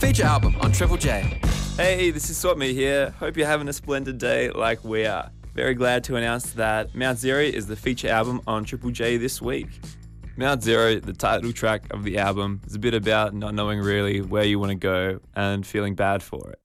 feature album on Triple J. Hey, this is Swap Me here. Hope you're having a splendid day like we are. Very glad to announce that Mount Zero is the feature album on Triple J this week. Mount Zero, the title track of the album, is a bit about not knowing really where you want to go and feeling bad for it.